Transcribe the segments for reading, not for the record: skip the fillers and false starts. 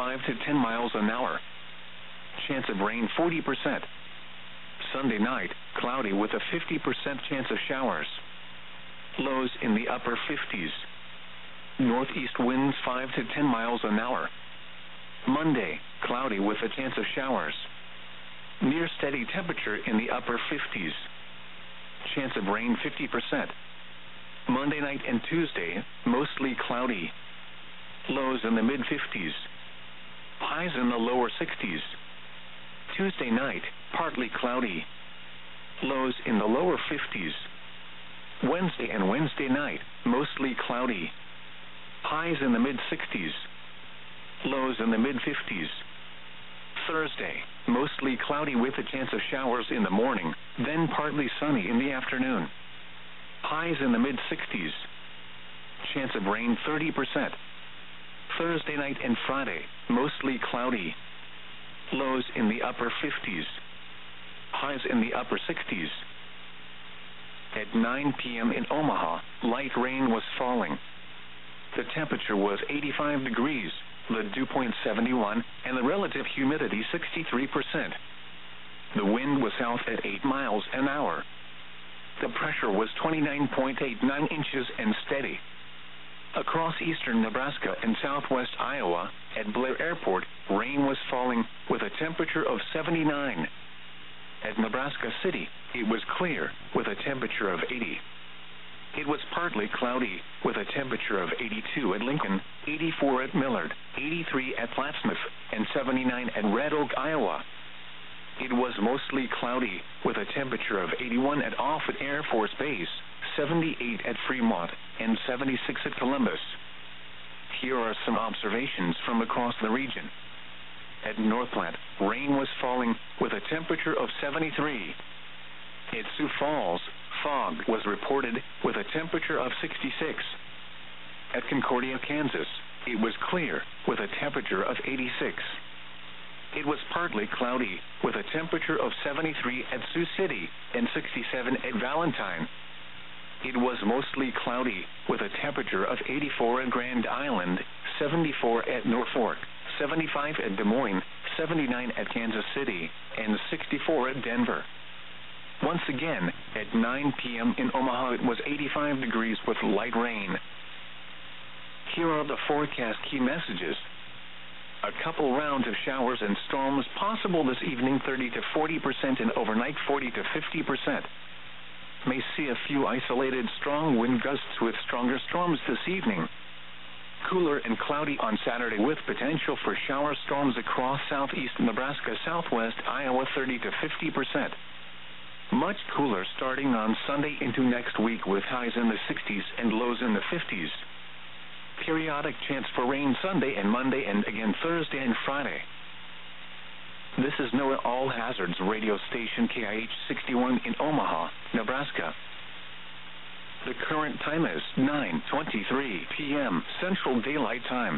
5 to 10 miles an hour. Chance of rain 40%. Sunday night, cloudy with a 50% chance of showers. Lows in the upper 50s. Northeast winds 5 to 10 miles an hour. Monday, cloudy with a chance of showers. Near steady temperature in the upper 50s. Chance of rain 50%. Monday night and Tuesday, mostly cloudy. Lows in the mid-50s. Highs in the lower 60s. Tuesday night, partly cloudy. Lows in the lower 50s. Wednesday and Wednesday night, mostly cloudy. Highs in the mid-60s. Lows in the mid-50s. Thursday, mostly cloudy with a chance of showers in the morning, then partly sunny in the afternoon. Highs in the mid-60s. Chance of rain 30%. Thursday night and Friday, mostly cloudy. Lows in the upper 50s. Highs in the upper 60s. At 9 p.m. in Omaha, light rain was falling. The temperature was 85 degrees, the dew point 71, and the relative humidity 63%. The wind was south at 8 miles an hour. The pressure was 29.89 inches and steady. Across eastern Nebraska and southwest Iowa, at Blair Airport, rain was falling with a temperature of 79. At Nebraska City, it was clear with a temperature of 80. It was partly cloudy with a temperature of 82 at Lincoln, 84 at Millard, 83 at Plattsmouth, and 79 at Red Oak, Iowa. It was mostly cloudy with a temperature of 81 at Offutt Air Force Base, 78 at Fremont, and 76 at Columbus. Here are some observations from across the region. At Northplant, rain was falling with a temperature of 73. At Sioux Falls, fog was reported with a temperature of 66. At Concordia, Kansas, it was clear with a temperature of 86. It was partly cloudy with a temperature of 73 at Sioux City and 67 at Valentine. It was mostly cloudy with a temperature of 84 at Grand Island, 74 at Norfolk, 75 at Des Moines, 79 at Kansas City, and 64 at Denver. Once again, at 9 p.m. in Omaha, it was 85 degrees with light rain. Here are the forecast key messages. A couple rounds of showers and storms possible this evening, 30 to 40%, and overnight 40 to 50%. May see a few isolated strong wind gusts with stronger storms this evening. Cooler and cloudy on Saturday with potential for shower storms across southeast Nebraska, southwest Iowa, 30 to 50%. Much cooler starting on Sunday into next week with highs in the 60s and lows in the 50s. Periodic chance for rain Sunday and Monday and again Thursday and Friday. This is NOAA All Hazards radio station KIH 61 in Omaha, Nebraska. The current time is 9:23 p.m. Central Daylight Time.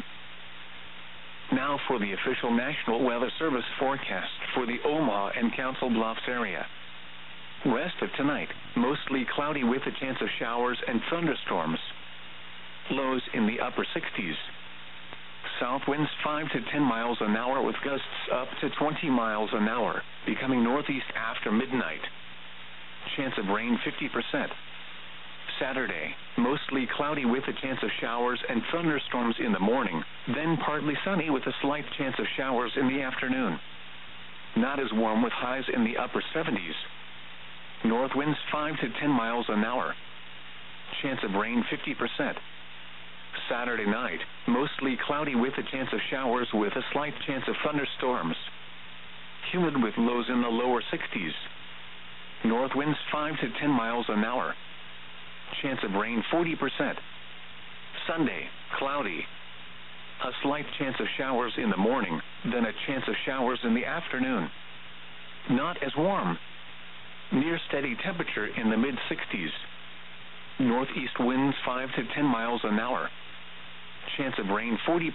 Now for the official National Weather Service forecast for the Omaha and Council Bluffs area. Rest of tonight, mostly cloudy with a chance of showers and thunderstorms. Lows in the upper 60s. South winds 5 to 10 miles an hour with gusts up to 20 miles an hour, becoming northeast after midnight. Chance of rain 50%. Saturday, mostly cloudy with a chance of showers and thunderstorms in the morning, then partly sunny with a slight chance of showers in the afternoon. Not as warm with highs in the upper 70s. North winds 5 to 10 miles an hour. Chance of rain 50%. Saturday night, mostly cloudy with a chance of showers with a slight chance of thunderstorms. Humid with lows in the lower 60s. North winds 5 to 10 miles an hour. Chance of rain 40%. Sunday, cloudy. A slight chance of showers in the morning, then a chance of showers in the afternoon. Not as warm. Near steady temperature in the mid-60s. Northeast winds 5 to 10 miles an hour. Chance of rain 40%.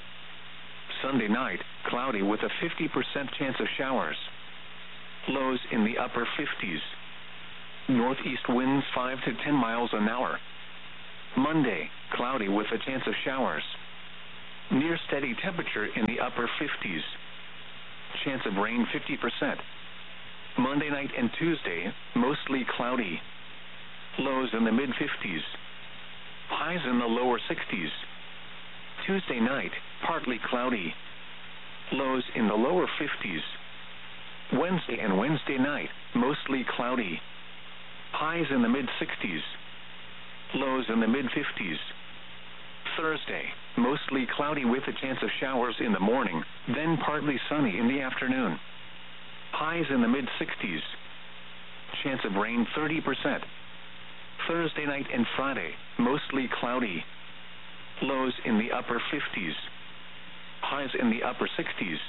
Sunday night, cloudy with a 50% chance of showers. Lows in the upper 50s. Northeast winds 5 to 10 miles an hour. Monday, cloudy with a chance of showers. Near steady temperature in the upper 50s. Chance of rain 50%. Monday night and Tuesday, mostly cloudy. Lows in the mid-50s. Highs in the lower 60s. Tuesday night, partly cloudy. Lows in the lower 50s. Wednesday and Wednesday night, mostly cloudy. Highs in the mid-60s. Lows in the mid-50s. Thursday, mostly cloudy with a chance of showers in the morning, then partly sunny in the afternoon. Highs in the mid-60s. Chance of rain 30%. Thursday night and Friday, mostly cloudy. Lows in the upper 50s. Highs in the upper 60s.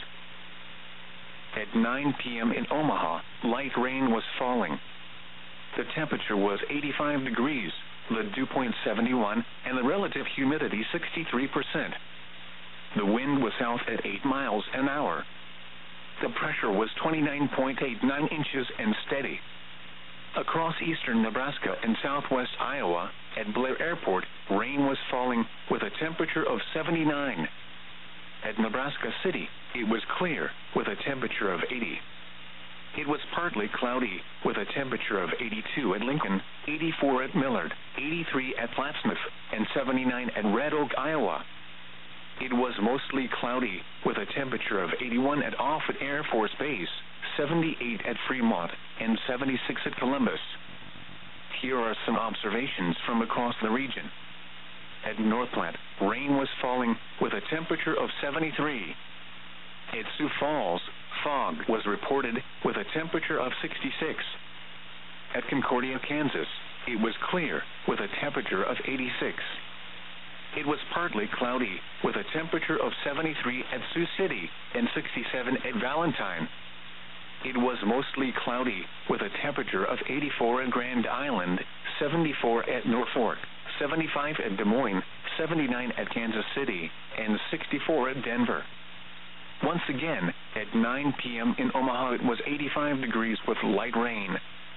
At 9 p.m. in Omaha, light rain was falling. The temperature was 85 degrees, the dew point 71, and the relative humidity 63%. The wind was south at 8 miles an hour. The pressure was 29.89 inches and steady. Across eastern Nebraska and southwest Iowa, at Blair Airport, rain was falling with a temperature of 79. At Nebraska City, it was clear with a temperature of 80. It was partly cloudy with a temperature of 82 at Lincoln, 84 at Millard, 83 at Plattsmouth, and 79 at Red Oak, Iowa. It was mostly cloudy with a temperature of 81 at Offutt Air Force Base, 78 at Fremont, and 76 at Columbus. Here are some observations from across the region. At Northplant, rain was falling with a temperature of 73. At Sioux Falls, fog was reported with a temperature of 66. At Concordia, Kansas, it was clear with a temperature of 86. It was partly cloudy with a temperature of 73 at Sioux City and 67 at Valentine. It was mostly cloudy with a temperature of 84 at Grand Island, 74 at Norfolk, 75 at Des Moines, 79 at Kansas City, and 64 at Denver. Once again, at 9 p.m. in Omaha, it was 85 degrees with light rain.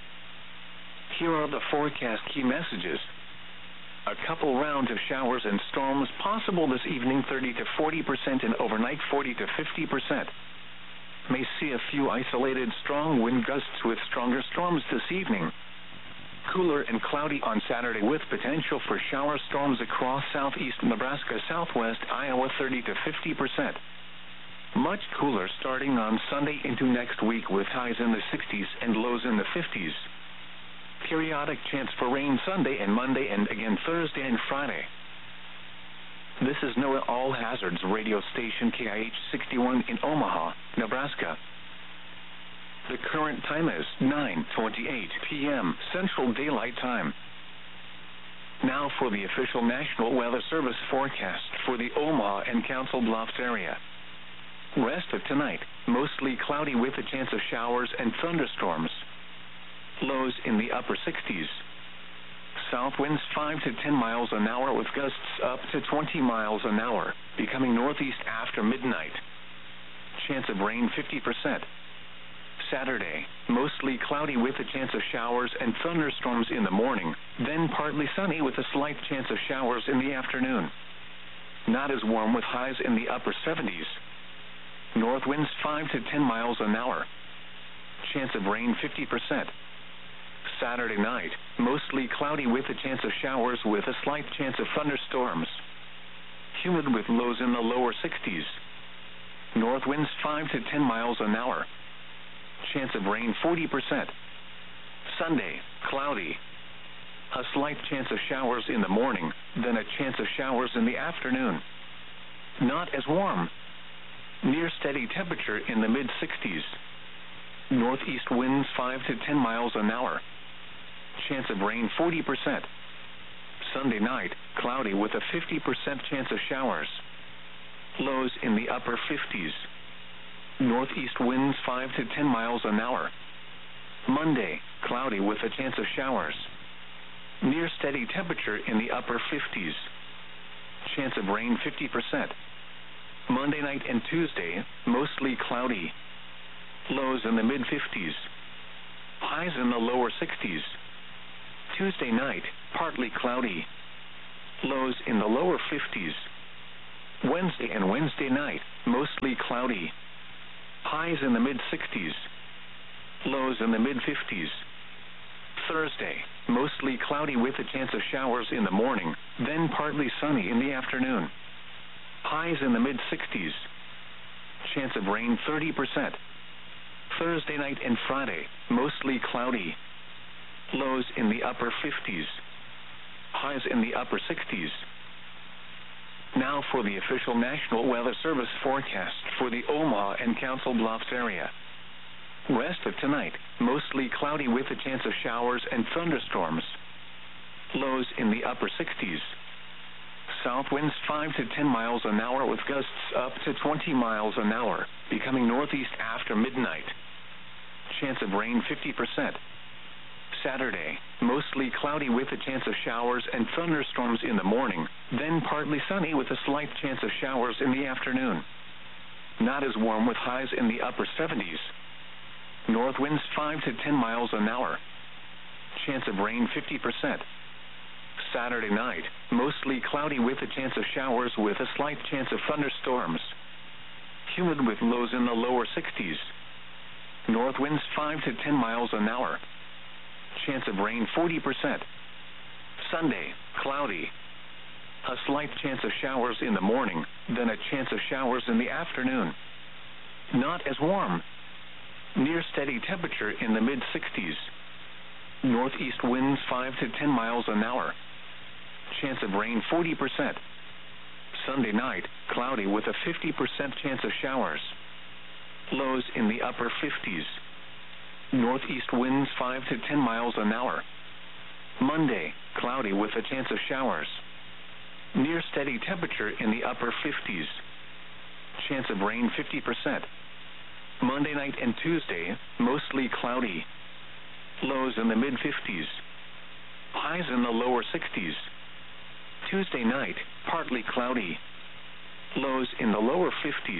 Here are the forecast key messages. A couple rounds of showers and storms possible this evening, 30 to 40%, and overnight 40 to 50%. May see a few isolated strong wind gusts with stronger storms this evening. Cooler and cloudy on Saturday with potential for shower storms across southeast Nebraska, southwest Iowa, 30 to 50%. Much cooler starting on Sunday into next week with highs in the 60s and lows in the 50s. Periodic chance for rain Sunday and Monday and again Thursday and Friday. This is NOAA All Hazards radio station KIH 61 in Omaha, Nebraska. The current time is 9:28 p.m. Central Daylight Time. Now for the official National Weather Service forecast for the Omaha and Council Bluffs area. Rest of tonight, mostly cloudy with a chance of showers and thunderstorms. Lows in the upper 60s. South winds 5 to 10 miles an hour with gusts up to 20 miles an hour, becoming northeast after midnight. Chance of rain 50%. Saturday, mostly cloudy with a chance of showers and thunderstorms in the morning, then partly sunny with a slight chance of showers in the afternoon. Not as warm with highs in the upper 70s. North winds 5 to 10 miles an hour. Chance of rain 50%. Saturday night, mostly cloudy with a chance of showers with a slight chance of thunderstorms. Humid with lows in the lower 60s. North winds 5 to 10 miles an hour. Chance of rain 40%. Sunday, cloudy. A slight chance of showers in the morning, then a chance of showers in the afternoon. Not as warm. Near steady temperature in the mid-60s. Northeast winds 5 to 10 miles an hour. Chance of rain 40%. Sunday night, cloudy with a 50% chance of showers. Lows in the upper 50s. Northeast winds 5 to 10 miles an hour. Monday, cloudy with a chance of showers. Near steady temperature in the upper 50s. Chance of rain 50%. Monday night and Tuesday, mostly cloudy. Lows in the mid-50s. Highs in the lower 60s. Tuesday night, partly cloudy. Lows in the lower 50s. Wednesday and Wednesday night, mostly cloudy. Highs in the mid-60s. Lows in the mid-50s. Thursday, mostly cloudy with a chance of showers in the morning, then partly sunny in the afternoon. Highs in the mid-60s. Chance of rain 30%. Thursday night and Friday, mostly cloudy. Lows in the upper 50s. Highs in the upper 60s. Now for the official National Weather Service forecast for the Omaha and Council Bluffs area. Rest of tonight, mostly cloudy with a chance of showers and thunderstorms. Lows in the upper 60s. South winds 5 to 10 miles an hour with gusts up to 20 miles an hour, becoming northeast after midnight. Chance of rain 50%. Saturday, mostly cloudy with a chance of showers and thunderstorms in the morning, then partly sunny with a slight chance of showers in the afternoon. Not as warm with highs in the upper 70s. North winds 5 to 10 miles an hour. Chance of rain 50%. Saturday night, mostly cloudy with a chance of showers with a slight chance of thunderstorms. Humid with lows in the lower 60s. North winds 5 to 10 miles an hour. Chance of rain 40%. Sunday, cloudy. A slight chance of showers in the morning, then a chance of showers in the afternoon. Not as warm. Near steady temperature in the mid-60s. Northeast winds 5 to 10 miles an hour. Chance of rain 40%. Sunday night, cloudy with a 50% chance of showers. Lows in the upper 50s. Northeast winds 5 to 10 miles an hour. Monday, cloudy with a chance of showers. Near steady temperature in the upper 50s. Chance of rain 50%. Monday night and Tuesday, mostly cloudy. Lows in the mid-50s. Highs in the lower 60s. Tuesday night, partly cloudy. Lows in the lower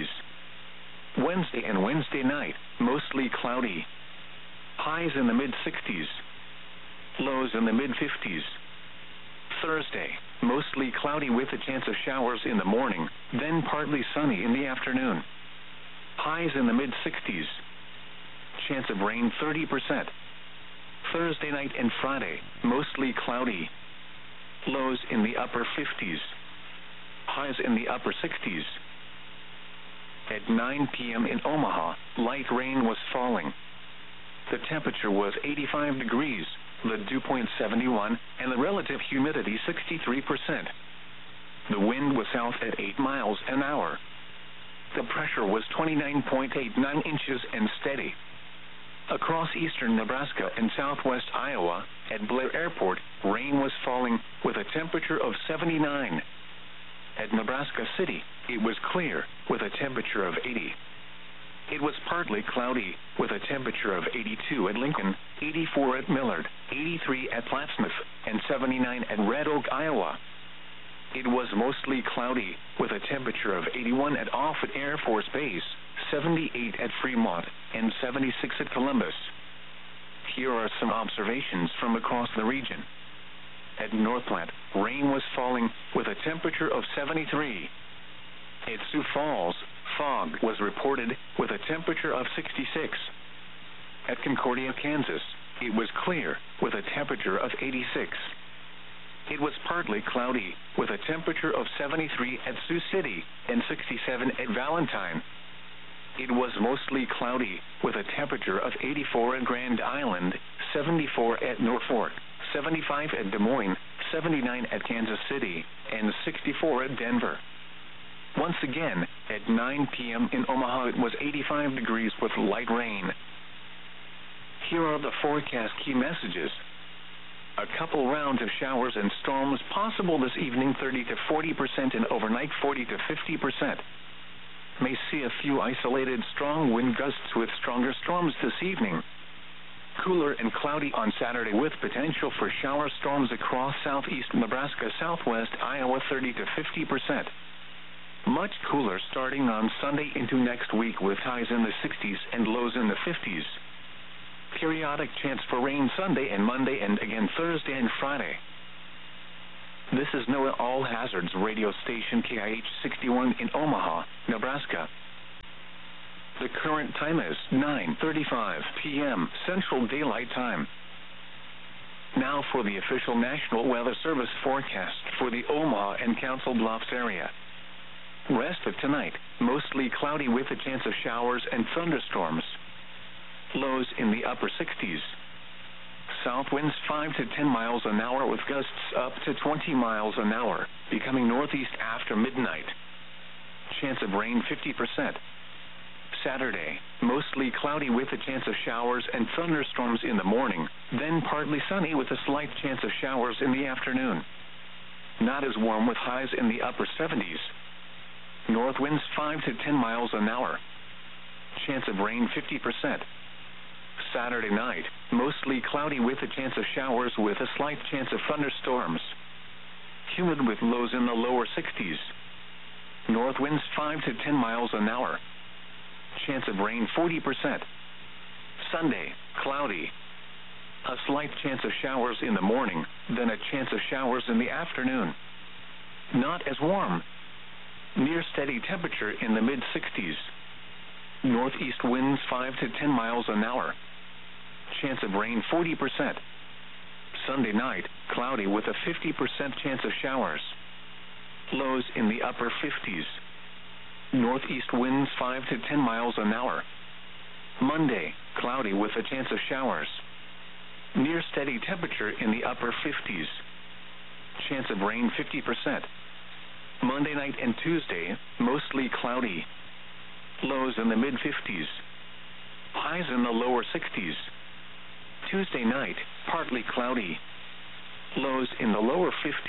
50s. Wednesday and Wednesday night, mostly cloudy. Highs in the mid-60s. Lows in the mid-50s. Thursday, mostly cloudy with a chance of showers in the morning, then partly sunny in the afternoon. Highs in the mid-60s. Chance of rain 30%. Thursday night and Friday, mostly cloudy. Lows in the upper 50s. Highs in the upper 60s. At 9 p.m. in Omaha, light rain was falling. The temperature was 85 degrees, the dew point 71, and the relative humidity 63%. The wind was south at 8 miles an hour. The pressure was 29.89 inches and steady. Across eastern Nebraska and southwest Iowa, at Blair Airport, rain was falling with a temperature of 79. At Nebraska City, it was clear with a temperature of 80. It was partly cloudy with a temperature of 82 at Lincoln, 84 at Millard, 83 at Plattsmouth, and 79 at Red Oak, Iowa. It was mostly cloudy with a temperature of 81 at Offutt Air Force Base, 78 at Fremont, and 76 at Columbus. Here are some observations from across the region. At Northplant, rain was falling with a temperature of 73. At Sioux Falls, fog was reported with a temperature of 66. At Concordia, Kansas, it was clear with a temperature of 86. It was partly cloudy with a temperature of 73 at Sioux City and 67 at Valentine. It was mostly cloudy with a temperature of 84 at Grand Island, 74 at Norfolk, 75 at Des Moines, 79 at Kansas City, and 64 at Denver. Once again, at 9 p.m. in Omaha, it was 85 degrees with light rain. Here are the forecast key messages. A couple rounds of showers and storms possible this evening, 30 to 40%, and overnight 40 to 50%. May see a few isolated strong wind gusts with stronger storms this evening. Cooler and cloudy on Saturday with potential for shower storms across southeast Nebraska, southwest Iowa, 30 to 50%. Much cooler starting on Sunday into next week with highs in the 60s and lows in the 50s. Periodic chance for rain Sunday and Monday and again Thursday and Friday. This is NOAA All Hazards radio station KIH 61 in Omaha, Nebraska. The current time is 9:35 p.m. Central Daylight Time. Now for the official National Weather Service forecast for the Omaha and Council Bluffs area. Rest of tonight, mostly cloudy with a chance of showers and thunderstorms. Lows in the upper 60s. South winds 5 to 10 miles an hour with gusts up to 20 miles an hour, becoming northeast after midnight. Chance of rain 50%. Saturday, mostly cloudy with a chance of showers and thunderstorms in the morning, then partly sunny with a slight chance of showers in the afternoon. Not as warm with highs in the upper 70s. North winds 5 to 10 miles an hour. Chance of rain 50%. Saturday night, mostly cloudy with a chance of showers with a slight chance of thunderstorms. Humid with lows in the lower 60s. North winds 5 to 10 miles an hour. Chance of rain 40%. Sunday, cloudy. A slight chance of showers in the morning, then a chance of showers in the afternoon. Not as warm. Near steady temperature in the mid-60s. Northeast winds 5 to 10 miles an hour. Chance of rain 40%. Sunday night, cloudy with a 50% chance of showers. Lows in the upper 50s. Northeast winds 5 to 10 miles an hour. Monday, cloudy with a chance of showers. Near steady temperature in the upper 50s. Chance of rain 50%. Monday night and Tuesday, mostly cloudy. Lows in the mid-50s. Highs in the lower 60s. Tuesday night, partly cloudy. Lows in the lower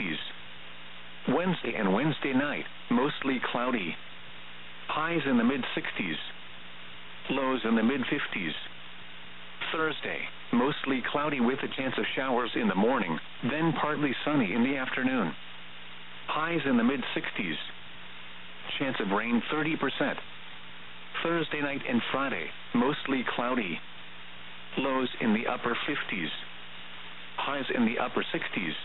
50s. Wednesday and Wednesday night, mostly cloudy. Highs in the mid-60s. Lows in the mid-50s. Thursday, mostly cloudy with a chance of showers in the morning, then partly sunny in the afternoon. Highs in the mid-60s. Chance of rain 30%. Thursday night and Friday, mostly cloudy. Lows in the upper 50s. Highs in the upper 60s.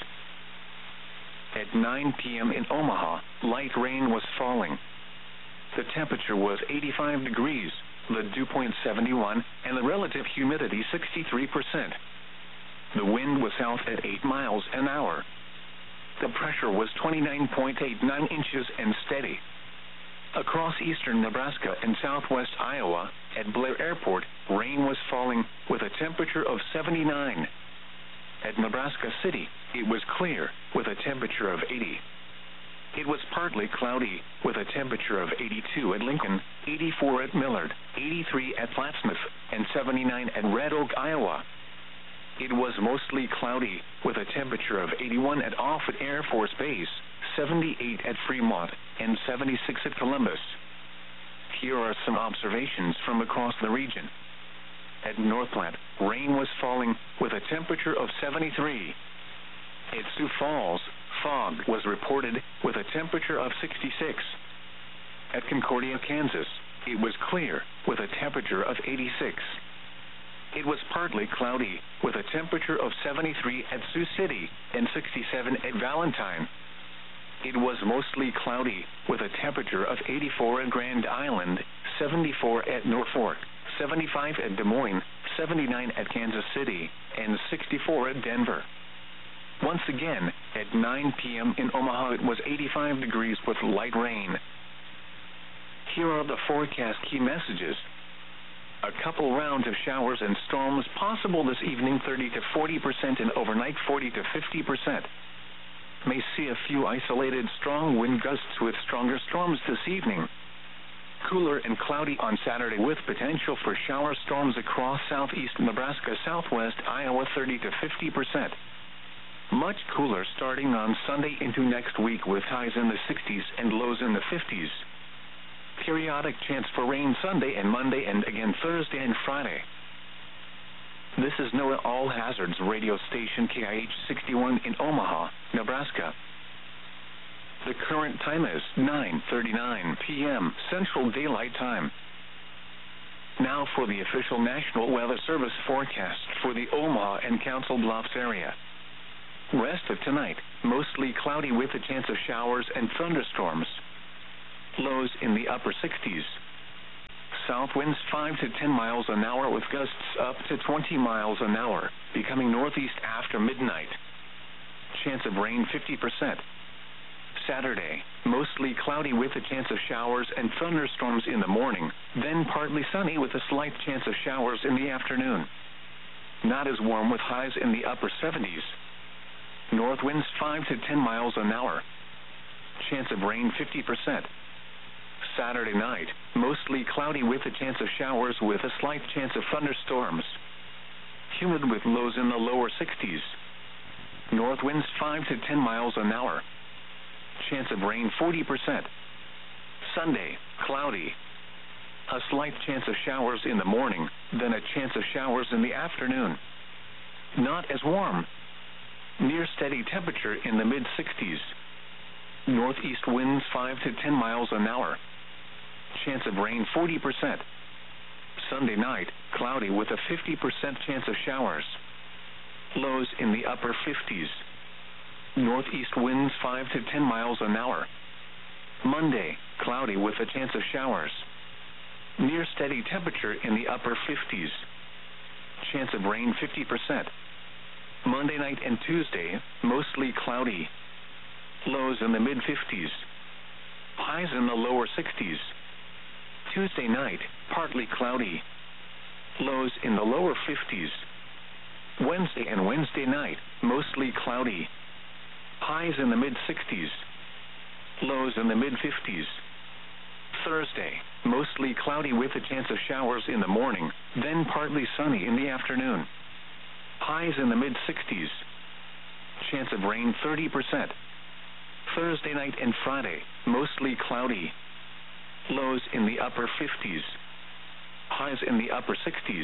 At 9 p.m. in Omaha, light rain was falling. The temperature was 85 degrees, the dew point 71, and the relative humidity 63%. The wind was south at 8 miles an hour. The pressure was 29.89 inches and steady. Across eastern Nebraska and southwest Iowa, at Blair Airport, rain was falling with a temperature of 79. At Nebraska City, it was clear with a temperature of 80. It was partly cloudy with a temperature of 82 at Lincoln, 84 at Millard, 83 at Plattsmouth, and 79 at Red Oak, Iowa. It was mostly cloudy with a temperature of 81 at Offutt Air Force Base, 78 at Fremont, and 76 at Columbus. Here are some observations from across the region. At Northland, rain was falling with a temperature of 73. At Sioux Falls, fog was reported with a temperature of 66. At Concordia, Kansas, it was clear with a temperature of 86. It was partly cloudy with a temperature of 73 at Sioux City and 67 at Valentine. It was mostly cloudy with a temperature of 84 at Grand Island, 74 at Norfolk, 75 at Des Moines, 79 at Kansas City, and 64 at Denver. Once again, at 9 p.m. in Omaha, it was 85 degrees with light rain. Here are the forecast key messages. A couple rounds of showers and storms possible this evening, 30 to 40%, and overnight 40 to 50%. May see a few isolated strong wind gusts with stronger storms this evening. Cooler and cloudy on Saturday with potential for shower storms across southeast Nebraska, southwest Iowa, 30 to 50%. Much cooler starting on Sunday into next week with highs in the 60s and lows in the 50s. Periodic chance for rain Sunday and Monday and again Thursday and Friday. This is NOAA All Hazards radio station KIH 61 in Omaha, Nebraska. The current time is 9:39 p.m. Central Daylight Time. Now for the official National Weather Service forecast for the Omaha and Council Bluffs area. Rest of tonight, mostly cloudy with a chance of showers and thunderstorms. Lows in the upper 60s. South winds 5 to 10 miles an hour with gusts up to 20 miles an hour, becoming northeast after midnight. Chance of rain 50%. Saturday, mostly cloudy with a chance of showers and thunderstorms in the morning, then partly sunny with a slight chance of showers in the afternoon. Not as warm with highs in the upper 70s. North winds 5 to 10 miles an hour. Chance of rain 50%. Saturday night, mostly cloudy with a chance of showers with a slight chance of thunderstorms. Humid with lows in the lower 60s. North winds 5 to 10 miles an hour. Chance of rain 40%. Sunday, cloudy. A slight chance of showers in the morning, then a chance of showers in the afternoon. Not as warm. Near steady temperature in the mid-60s. Northeast winds 5 to 10 miles an hour. Chance of rain 40%. Sunday night, cloudy with a 50% chance of showers. Lows in the upper 50s. Northeast winds 5 to 10 miles an hour. Monday, cloudy with a chance of showers. Near steady temperature in the upper 50s. Chance of rain 50%. Monday night and Tuesday, mostly cloudy. Lows in the mid-50s. Highs in the lower 60s. Tuesday night, partly cloudy. Lows in the lower 50s. Wednesday and Wednesday night, mostly cloudy. Highs in the mid-60s. Lows in the mid-50s. Thursday, mostly cloudy with a chance of showers in the morning, then partly sunny in the afternoon. Highs in the mid-60s. Chance of rain 30%. Thursday night and Friday, mostly cloudy. Lows in the upper 50s. Highs in the upper 60s.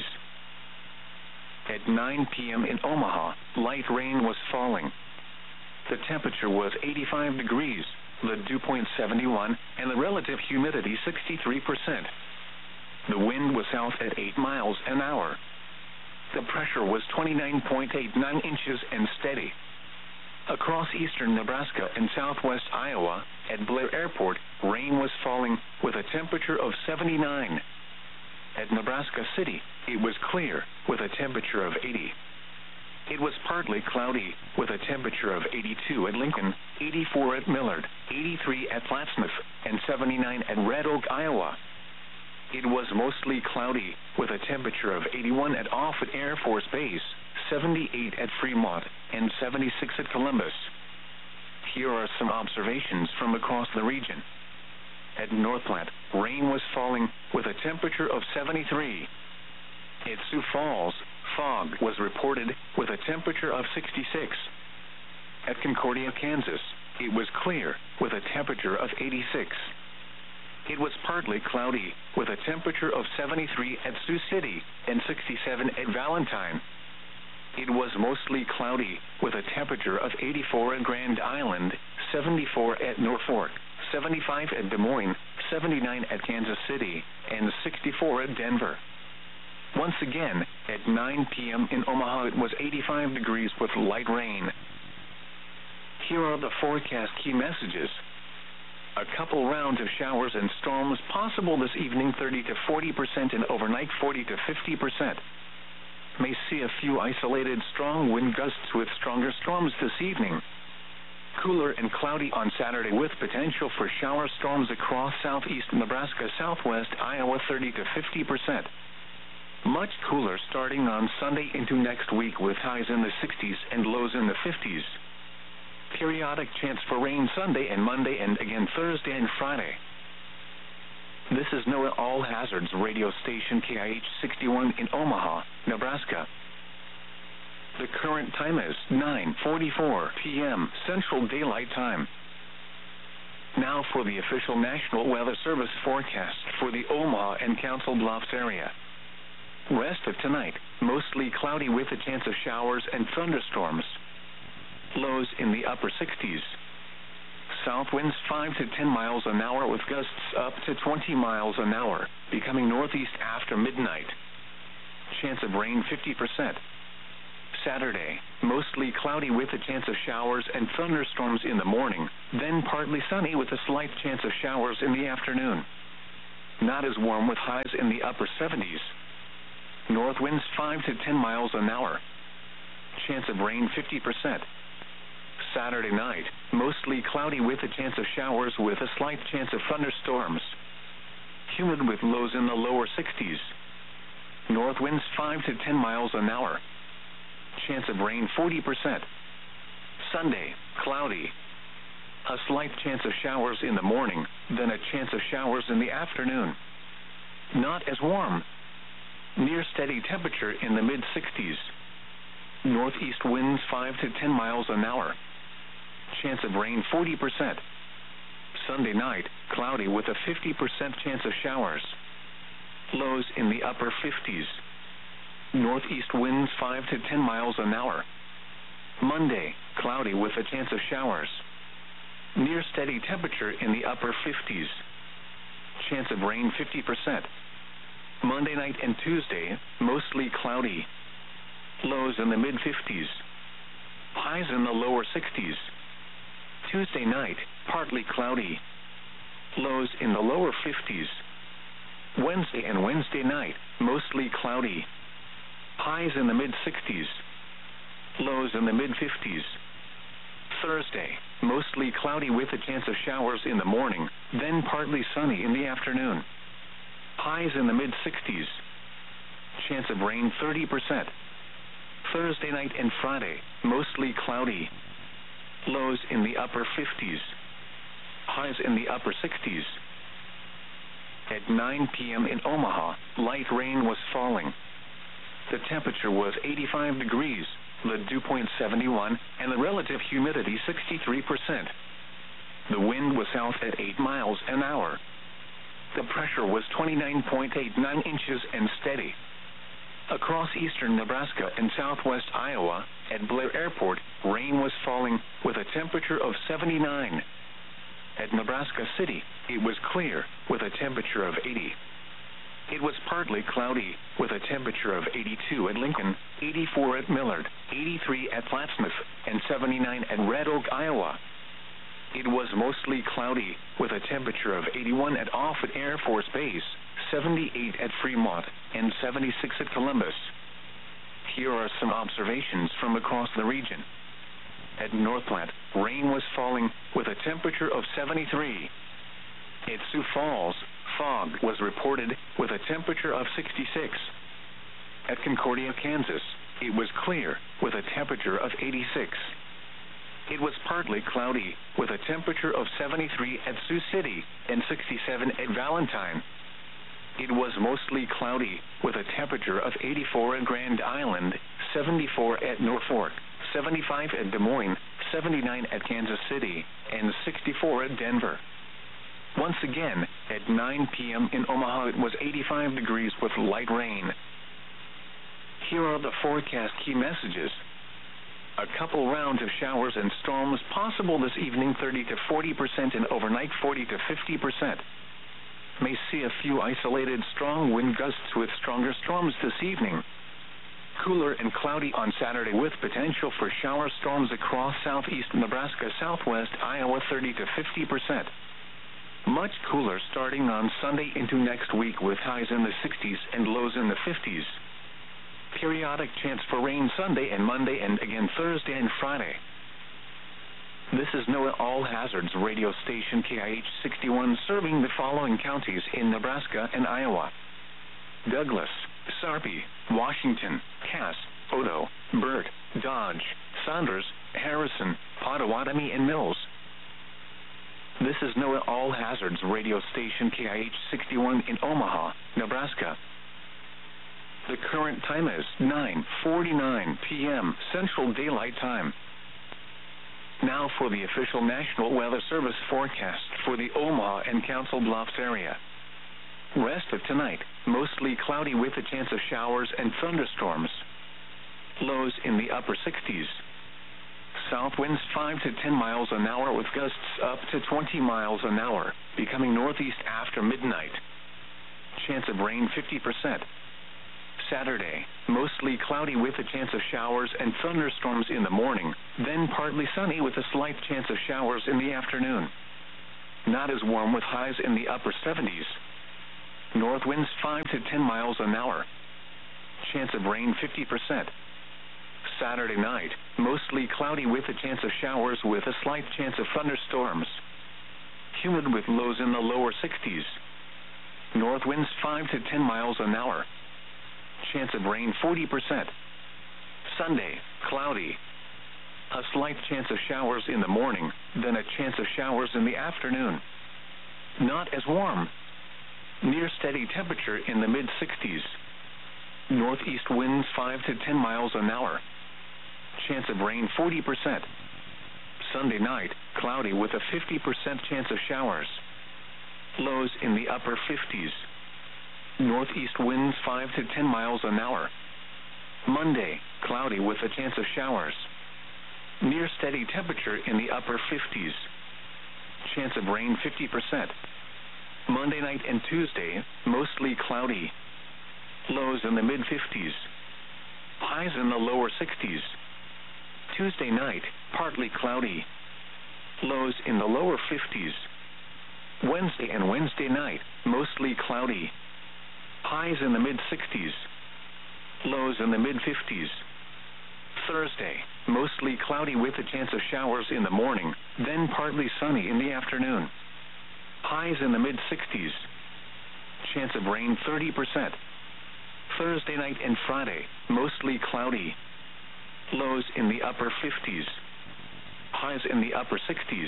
At 9 p.m. in Omaha, light rain was falling. The temperature was 85 degrees, the dew point 71, and the relative humidity 63%. The wind was south at 8 miles an hour. The pressure was 29.89 inches and steady. Across eastern Nebraska and southwest Iowa, at Blair Airport, rain was falling with a temperature of 79. At Nebraska City, it was clear with a temperature of 80. It was partly cloudy with a temperature of 82 at Lincoln, 84 at Millard, 83 at Plattsmouth, and 79 at Red Oak, Iowa. It was mostly cloudy with a temperature of 81 at Offutt Air Force Base, 78 at Fremont, and 76 at Columbus. Here are some observations from across the region. At North Platte, rain was falling with a temperature of 73. At Sioux Falls, fog was reported with a temperature of 66. At Concordia, Kansas, it was clear with a temperature of 86. It was partly cloudy with a temperature of 73 at Sioux City and 67 at Valentine. It was mostly cloudy with a temperature of 84 at Grand Island, 74 at Norfolk, 75 at Des Moines, 79 at Kansas City, and 64 at Denver. Once again, at 9 p.m. in Omaha, it was 85 degrees with light rain. Here are the forecast key messages. A couple rounds of showers and storms possible this evening, 30 to 40%, and overnight 40 to 50%. May see a few isolated strong wind gusts with stronger storms this evening. Cooler and cloudy on Saturday with potential for shower storms across southeast Nebraska, southwest Iowa, 30 to 50%. Much cooler starting on Sunday into next week with highs in the 60s and lows in the 50s. Periodic chance for rain Sunday and Monday and again Thursday and Friday. This is NOAA All Hazards radio station KIH 61 in Omaha, Nebraska. The current time is 9:44 p.m. Central Daylight Time. Now for the official National Weather Service forecast for the Omaha and Council Bluffs area. Rest of tonight, mostly cloudy with a chance of showers and thunderstorms. Lows in the upper 60s. South winds 5 to 10 miles an hour with gusts up to 20 miles an hour, becoming northeast after midnight. Chance of rain 50%. Saturday, mostly cloudy with a chance of showers and thunderstorms in the morning, then partly sunny with a slight chance of showers in the afternoon. Not as warm with highs in the upper 70s. North winds 5 to 10 miles an hour. Chance of rain 50%. Saturday night, mostly cloudy with a chance of showers with a slight chance of thunderstorms. Humid with lows in the lower 60s. North winds 5 to 10 miles an hour. Chance of rain 40%. Sunday, cloudy. A slight chance of showers in the morning, then a chance of showers in the afternoon. Not as warm. Near steady temperature in the mid-60s. Northeast winds 5 to 10 miles an hour. Chance of rain 40%. Sunday night, cloudy with a 50% chance of showers. Lows in the upper 50s. Northeast winds 5 to 10 miles an hour. Monday, cloudy with a chance of showers. Near steady temperature in the upper 50s. Chance of rain 50%. Monday night and Tuesday, mostly cloudy. Lows in the mid-50s. Highs in the lower 60s. Tuesday night, partly cloudy. Lows in the lower 50s. Wednesday and Wednesday night, mostly cloudy. Highs in the mid-60s. Lows in the mid-50s. Thursday, mostly cloudy with a chance of showers in the morning, then partly sunny in the afternoon. Highs in the mid-60s. Chance of rain 30%. Thursday night and Friday, mostly cloudy. Lows in the upper 50s. Highs in the upper 60s. At 9 p.m. in Omaha, light rain was falling. The temperature was 85 degrees, the dew point 71, and the relative humidity 63%. The wind was south at 8 miles an hour. The pressure was 29.89 inches and steady. Across eastern Nebraska and southwest Iowa, at Blair Airport, rain was falling with a temperature of 79. At Nebraska City, it was clear with a temperature of 80. It was partly cloudy with a temperature of 82 at Lincoln, 84 at Millard, 83 at Plattsmouth, and 79 at Red Oak, Iowa. It was mostly cloudy with a temperature of 81 at Offutt Air Force Base, 78 at Fremont, and 76 at Columbus. Here are some observations from across the region. At Northplant, rain was falling with a temperature of 73. At Sioux Falls, fog was reported with a temperature of 66. At Concordia, Kansas, it was clear with a temperature of 86. It was partly cloudy with a temperature of 73 at Sioux City and 67 at Valentine. It was mostly cloudy with a temperature of 84 at Grand Island, 74 at Norfolk, 75 at Des Moines, 79 at Kansas City, and 64 at Denver. Once again, at 9 p.m. in Omaha, it was 85 degrees with light rain. Here are the forecast key messages. A couple rounds of showers and storms possible this evening, 30 to 40%, and overnight 40 to 50%. May see a few isolated strong wind gusts with stronger storms this evening. Cooler and cloudy on Saturday with potential for shower storms across southeast Nebraska, southwest Iowa, 30 to 50%. Much cooler starting on Sunday into next week with highs in the 60s and lows in the 50s. Periodic chance for rain Sunday and Monday and again Thursday and Friday. This is NOAA All Hazards radio station KIH 61 serving the following counties in Nebraska and Iowa: Douglas, Sarpy, Washington, Cass, Odo, Burt, Dodge, Saunders, Harrison, Pottawatomie, and Mills. This is NOAA All Hazards radio station KIH 61 in Omaha, Nebraska. The current time is 9:49 p.m. Central Daylight Time. Now for the official National Weather Service forecast for the Omaha and Council Bluffs area. Rest of tonight, mostly cloudy with a chance of showers and thunderstorms. Lows in the upper 60s. South winds 5 to 10 miles an hour with gusts up to 20 miles an hour, becoming northeast after midnight. Chance of rain 50%. Saturday, mostly cloudy with a chance of showers and thunderstorms in the morning, then partly sunny with a slight chance of showers in the afternoon. Not as warm with highs in the upper 70s. North winds 5 to 10 miles an hour. Chance of rain 50%. Saturday night, mostly cloudy with a chance of showers with a slight chance of thunderstorms. Humid with lows in the lower 60s. North winds 5 to 10 miles an hour. Chance of rain 40%. Sunday, cloudy. A slight chance of showers in the morning, then a chance of showers in the afternoon. Not as warm. Near steady temperature in the mid-60s. Northeast winds 5 to 10 miles an hour. Chance of rain 40%. Sunday night, cloudy with a 50% chance of showers. Lows in the upper 50s. Northeast winds 5 to 10 miles an hour. Monday, cloudy with a chance of showers. Near steady temperature in the upper 50s. Chance of rain 50%. Monday night and Tuesday, mostly cloudy. Lows in the mid-50s. Highs in the lower 60s. Tuesday night, partly cloudy. Lows in the lower 50s. Wednesday and Wednesday night, mostly cloudy. Highs in the mid-60s. Lows in the mid-50s. Thursday, mostly cloudy with a chance of showers in the morning, then partly sunny in the afternoon. Highs in the mid-60s. Chance of rain 30%. Thursday night and Friday, mostly cloudy. Lows in the upper 50s. Highs in the upper 60s.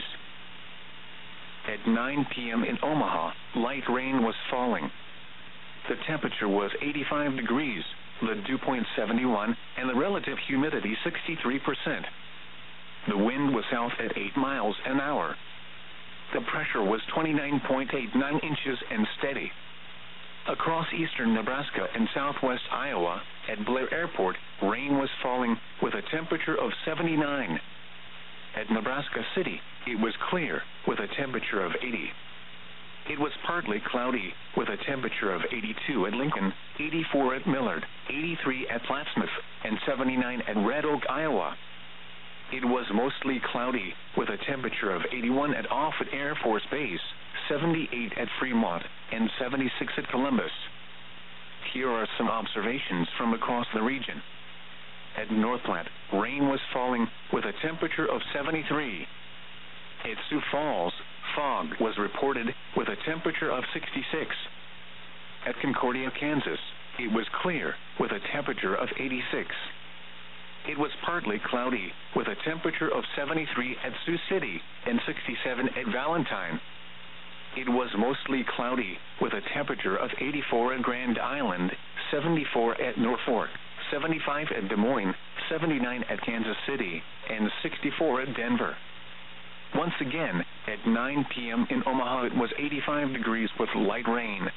At 9 p.m. in Omaha, light rain was falling. The temperature was 85 degrees, the dew point 71, and the relative humidity 63%. The wind was south at 8 miles an hour. The pressure was 29.89 inches and steady. Across eastern Nebraska and southwest Iowa, at Blair Airport, rain was falling with a temperature of 79. At Nebraska City, it was clear with a temperature of 80. It was partly cloudy with a temperature of 82 at Lincoln, 84 at Millard, 83 at Plattsmouth, and 79 at Red Oak, Iowa. It was mostly cloudy with a temperature of 81 at Offutt Air Force Base, 78 at Fremont, and 76 at Columbus. Here are some observations from across the region. At North Platte, rain was falling with a temperature of 73. At Sioux Falls, fog was reported with a temperature of 66. At Concordia, Kansas, it was clear with a temperature of 86. It was partly cloudy with a temperature of 73 at Sioux City and 67 at Valentine. It was mostly cloudy with a temperature of 84 at Grand Island, 74 at Norfolk, 75 at Des Moines, 79 at Kansas City, and 64 at Denver. Once again, at 9 p.m. in Omaha, it was 85 degrees with light rain.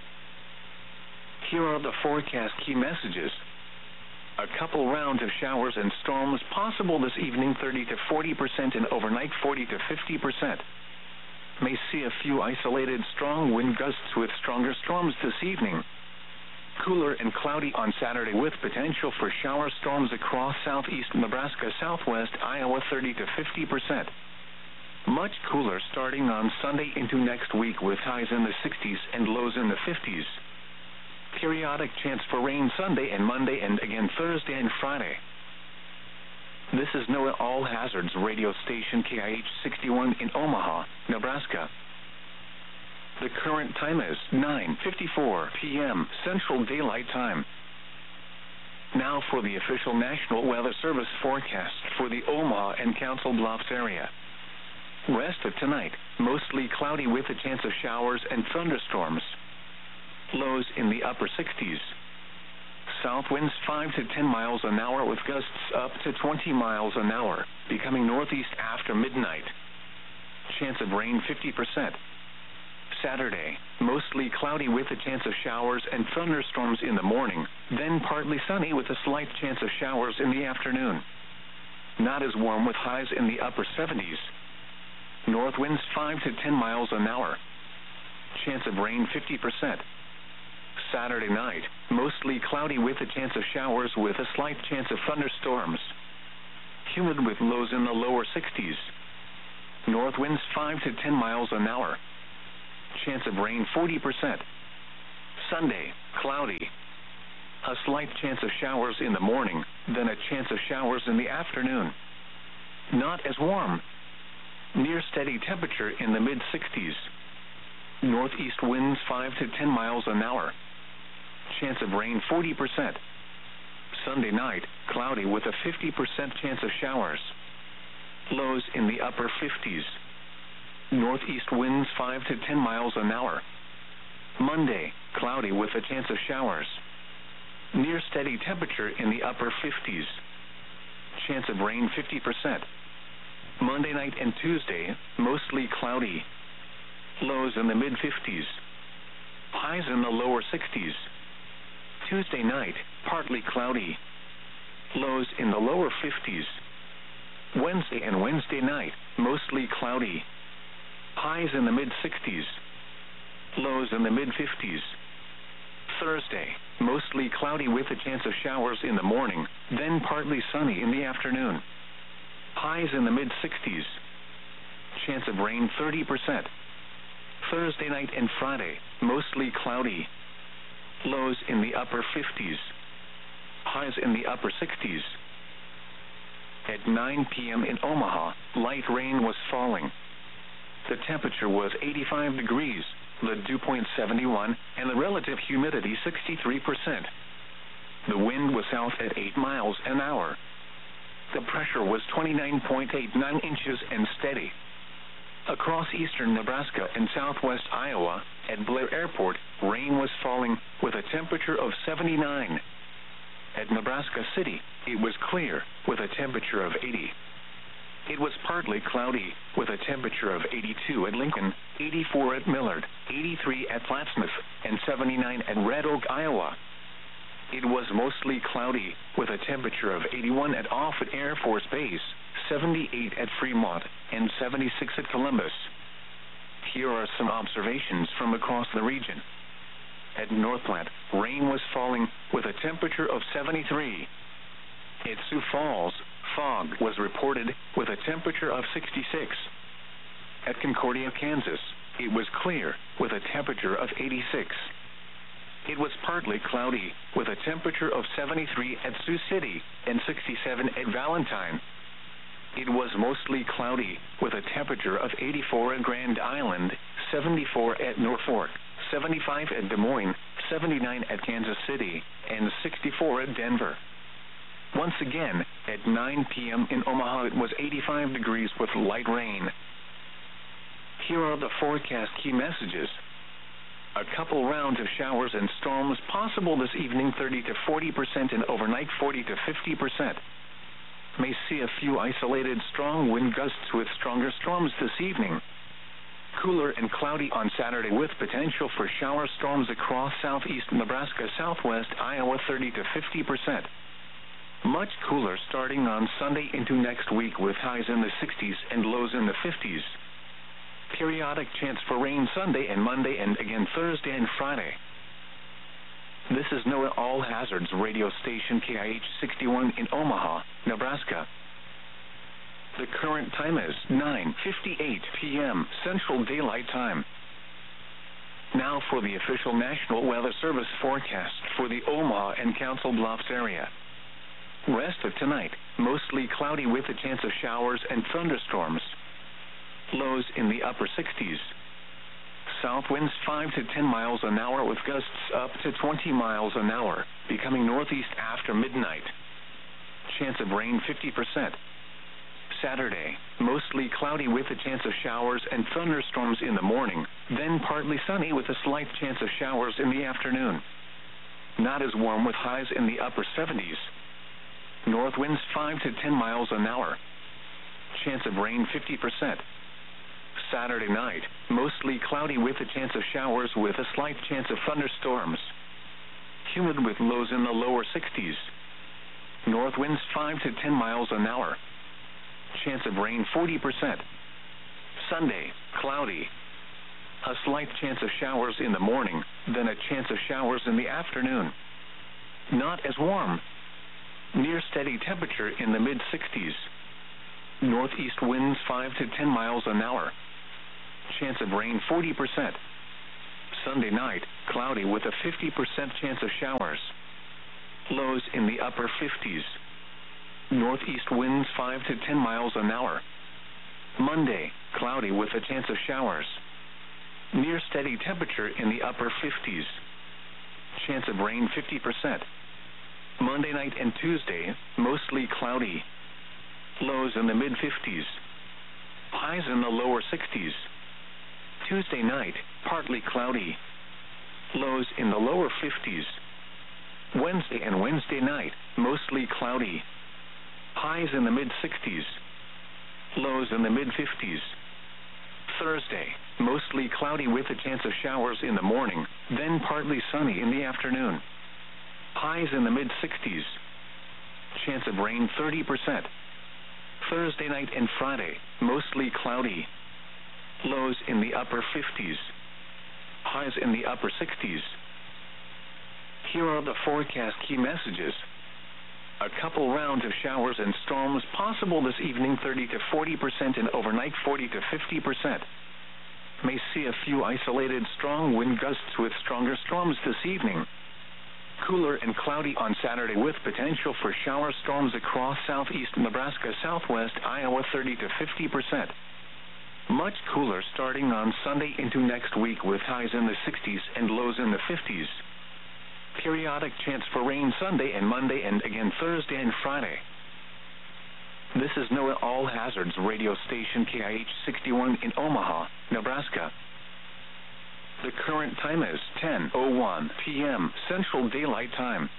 Here are the forecast key messages. A couple rounds of showers and storms possible this evening, 30 to 40%, and overnight 40 to 50%. May see a few isolated strong wind gusts with stronger storms this evening. Cooler and cloudy on Saturday with potential for shower storms across southeast Nebraska, southwest Iowa, 30 to 50%. Much cooler starting on Sunday into next week with highs in the 60s and lows in the 50s. Periodic chance for rain Sunday and Monday and again Thursday and Friday. This is NOAA All Hazards radio station KIH 61 in Omaha, Nebraska. The current time is 9:54 p.m. Central Daylight Time. Now for the official National Weather Service forecast for the Omaha and Council Bluffs area. Rest of tonight, mostly cloudy with a chance of showers and thunderstorms. Lows in the upper 60s. South winds 5 to 10 miles an hour with gusts up to 20 miles an hour, becoming northeast after midnight. Chance of rain 50%. Saturday, mostly cloudy with a chance of showers and thunderstorms in the morning, then partly sunny with a slight chance of showers in the afternoon. Not as warm with highs in the upper 70s. North winds 5 to 10 miles an hour. Chance of rain 50%. Saturday night, mostly cloudy with a chance of showers with a slight chance of thunderstorms. Humid with lows in the lower 60s. North winds 5 to 10 miles an hour. Chance of rain 40%. Sunday, cloudy. A slight chance of showers in the morning, then a chance of showers in the afternoon. Not as warm. Near steady temperature in the mid-60s. Northeast winds 5 to 10 miles an hour. Chance of rain 40%. Sunday night, cloudy with a 50% chance of showers. Lows in the upper 50s. Northeast winds 5 to 10 miles an hour. Monday, cloudy with a chance of showers. Near steady temperature in the upper 50s. Chance of rain 50%. Monday night and Tuesday, mostly cloudy. Lows in the mid-50s. Highs in the lower 60s. Tuesday night, partly cloudy. Lows in the lower 50s. Wednesday and Wednesday night, mostly cloudy. Highs in the mid-60s. Lows in the mid-50s. Thursday, mostly cloudy with a chance of showers in the morning, then partly sunny in the afternoon. Highs in the mid-60s. Chance of rain 30%. Thursday night and Friday, mostly cloudy. Lows in the upper 50s. Highs in the upper 60s. At 9 p.m. in Omaha, light rain was falling. The temperature was 85 degrees, the dew point 71, and the relative humidity 63%. The wind was south at 8 miles an hour. The pressure was 29.89 inches and steady. Across eastern Nebraska and southwest Iowa, at Blair Airport, rain was falling with a temperature of 79. At Nebraska City, it was clear with a temperature of 80. It was partly cloudy with a temperature of 82 at Lincoln, 84 at Millard, 83 at Plattsmouth, and 79 at Red Oak, Iowa. It was mostly cloudy with a temperature of 81 at Offutt Air Force Base, 78 at Fremont, and 76 at Columbus. Here are some observations from across the region. At Northplant, rain was falling with a temperature of 73. At Sioux Falls, fog was reported with a temperature of 66. At Concordia, Kansas, it was clear with a temperature of 86. It was partly cloudy with a temperature of 73 at Sioux City and 67 at Valentine. It was mostly cloudy with a temperature of 84 at Grand Island, 74 at Norfolk, 75 at Des Moines, 79 at Kansas City, and 64 at Denver. Once again, at 9 p.m. in Omaha, it was 85 degrees with light rain. Here are the forecast key messages. A couple rounds of showers and storms possible this evening, 30 to 40%, and overnight 40 to 50%. May see a few isolated strong wind gusts with stronger storms this evening. Cooler and cloudy on Saturday with potential for shower storms across southeast Nebraska, southwest Iowa, 30 to 50%. Much cooler starting on Sunday into next week with highs in the 60s and lows in the 50s. Periodic chance for rain Sunday and Monday and again Thursday and Friday. This is NOAA All Hazards radio station KIH 61 in Omaha, Nebraska. The current time is 9:58 p.m. Central Daylight Time. Now for the official National Weather Service forecast for the Omaha and Council Bluffs area. Rest of tonight, mostly cloudy with a chance of showers and thunderstorms. Lows in the upper 60s. South winds 5 to 10 miles an hour with gusts up to 20 miles an hour, becoming northeast after midnight. Chance of rain 50%. Saturday, mostly cloudy with a chance of showers and thunderstorms in the morning, then partly sunny with a slight chance of showers in the afternoon. Not as warm with highs in the upper 70s. North winds 5 to 10 miles an hour. Chance of rain 50%. Saturday night, mostly cloudy with a chance of showers with a slight chance of thunderstorms. Humid with lows in the lower 60s. North winds 5 to 10 miles an hour. Chance of rain 40%. Sunday, cloudy. A slight chance of showers in the morning, then a chance of showers in the afternoon. Not as warm. Near steady temperature in the mid-60s. Northeast winds 5 to 10 miles an hour. Chance of rain 40%. Sunday night, cloudy with a 50% chance of showers. Lows in the upper 50s. Northeast winds 5 to 10 miles an hour. Monday, cloudy with a chance of showers. Near steady temperature in the upper 50s. Chance of rain 50%. Monday night and Tuesday, mostly cloudy. Lows in the mid-50s. Highs in the lower 60s. Tuesday night, partly cloudy. Lows in the lower 50s. Wednesday and Wednesday night, mostly cloudy. Highs in the mid-60s. Lows in the mid-50s. Thursday, mostly cloudy with a chance of showers in the morning, then partly sunny in the afternoon. Highs in the mid-60s. Chance of rain 30%. Thursday night and Friday, mostly cloudy. Lows in the upper 50s. Highs in the upper 60s. Here are the forecast key messages. A couple rounds of showers and storms possible this evening, 30 to 40%, and overnight 40 to 50%. May see a few isolated strong wind gusts with stronger storms this evening. Cooler and cloudy on Saturday with potential for shower storms across southeast Nebraska, southwest Iowa, 30 to 50%. Much cooler starting on Sunday into next week with highs in the 60s and lows in the 50s. Periodic chance for rain Sunday and Monday and again Thursday and Friday. This is NOAA All Hazards radio station KIH 61 in Omaha, Nebraska. The current time is 10:01 p.m. Central Daylight Time.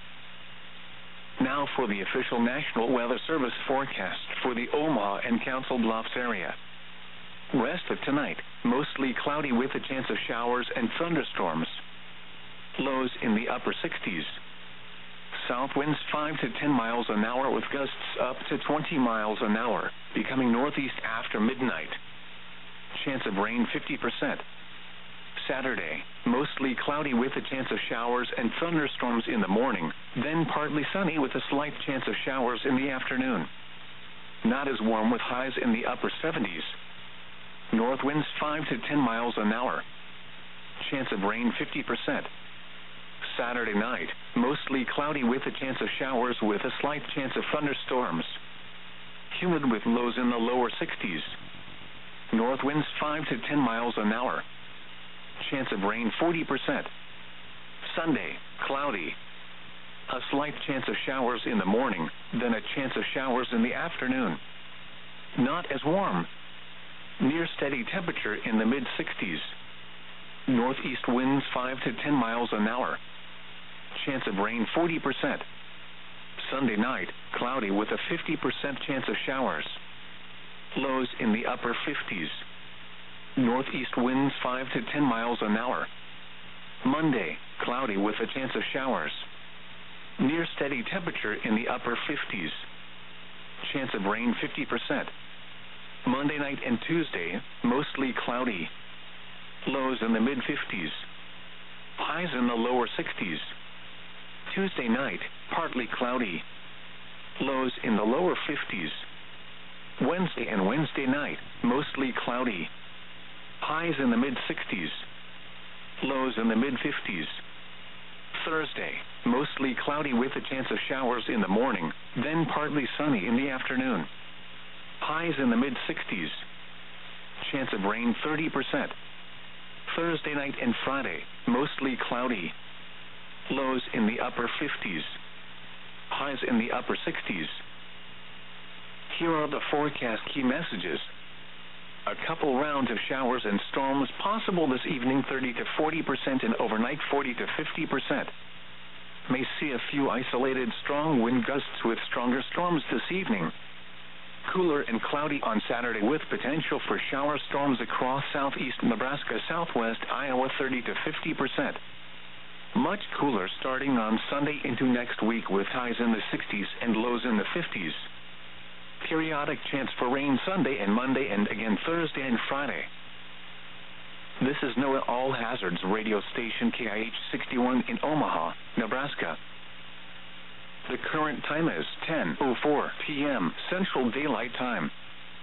Now for the official National Weather Service forecast for the Omaha and Council Bluffs area. Rest of tonight, mostly cloudy with a chance of showers and thunderstorms. Lows in the upper 60s. South winds 5 to 10 miles an hour with gusts up to 20 miles an hour, becoming northeast after midnight. Chance of rain 50%. Saturday, mostly cloudy with a chance of showers and thunderstorms in the morning, then partly sunny with a slight chance of showers in the afternoon. Not as warm with highs in the upper 70s. North winds 5 to 10 miles an hour. Chance of rain 50%. Saturday night, mostly cloudy with a chance of showers with a slight chance of thunderstorms. Humid with lows in the lower 60s. North winds 5 to 10 miles an hour. Chance of rain 40%. Sunday, cloudy. A slight chance of showers in the morning, then a chance of showers in the afternoon. Not as warm. Near steady temperature in the mid-60s. Northeast winds 5 to 10 miles an hour. Chance of rain 40%. Sunday night, cloudy with a 50% chance of showers. Lows in the upper 50s. Northeast winds 5 to 10 miles an hour. Monday, cloudy with a chance of showers. Near steady temperature in the upper 50s. Chance of rain 50%. Monday night and Tuesday, mostly cloudy. Lows in the mid-50s. Highs in the lower 60s. Tuesday night, partly cloudy. Lows in the lower 50s. Wednesday and Wednesday night, mostly cloudy. Highs in the mid-60s. Lows in the mid-50s. Thursday, mostly cloudy with a chance of showers in the morning, then partly sunny in the afternoon. Highs in the mid-60s. Chance of rain 30%. Thursday night and Friday, mostly cloudy. Lows in the upper 50s. Highs in the upper 60s. Here are the forecast key messages. A couple rounds of showers and storms possible this evening, 30 to 40%, and overnight 40 to 50%. May see a few isolated strong wind gusts with stronger storms this evening. Cooler and cloudy on Saturday with potential for shower storms across southeast Nebraska, southwest Iowa, 30 to 50%. Much cooler starting on Sunday into next week with highs in the 60s and lows in the 50s. Periodic chance for rain Sunday and Monday and again Thursday and Friday. This is NOAA All Hazards radio station KIH 61 in Omaha, Nebraska. The current time is 10:04 p.m. Central Daylight Time.